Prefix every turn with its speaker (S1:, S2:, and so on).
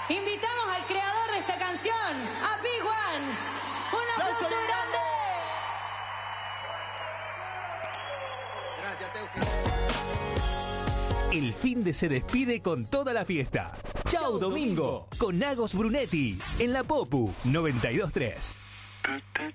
S1: Invitamos al creador de esta canción, a Big One. ¡Un aplauso grande!
S2: Gracias, Eugenio.
S3: El fin de se despide con toda la fiesta. Chau Domingo, con Agos Brunetti, en la Popu 92.3.